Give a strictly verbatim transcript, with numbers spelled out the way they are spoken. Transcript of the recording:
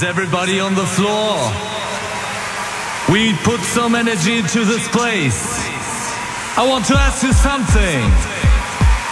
everybody on the floor? We put some energy into this place. I want to ask you something.